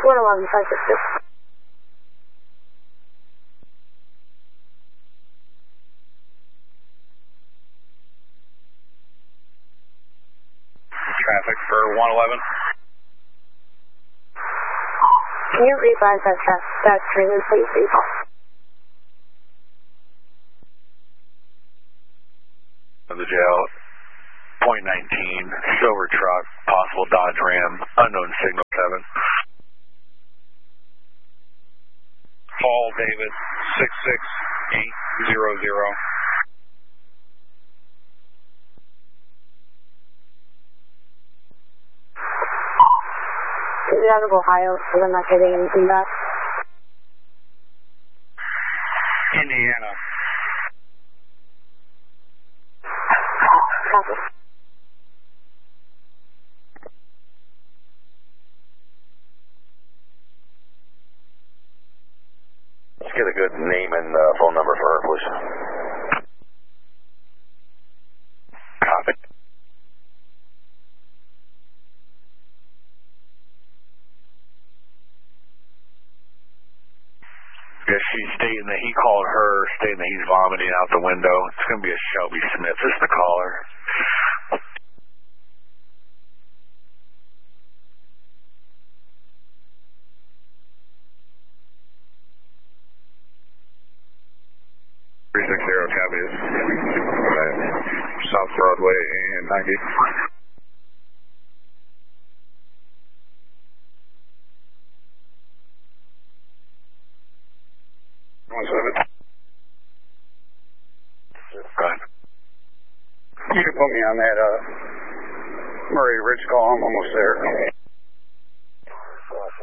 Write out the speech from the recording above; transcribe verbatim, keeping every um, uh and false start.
one eleven, five six six. Traffic for one eleven. Can you revise that traffic, that trailer, please, please? The jail, point nineteen, silver truck, possible Dodge Ram, unknown signal seven. Paul David, six six eight zero zero. Is it out of Ohio, so I'm not getting anything back? Indiana. Copy. Let's get a good name and uh, phone number for her, please. Copy. Yeah, she's stating that he called her, stating that he's vomiting out the window. It's going to be a Shelby Smith. This is the caller. three six zero, copy. Right. South Broadway and ninety. One seven. Right. You can put me on that uh, Murray Ridge call. I'm almost there.